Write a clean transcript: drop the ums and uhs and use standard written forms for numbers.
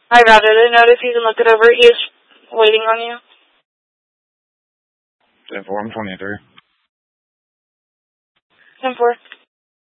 Hi, Roger. The notice you can look it over. He is waiting on you. 10-4, I'm 23. 10-4.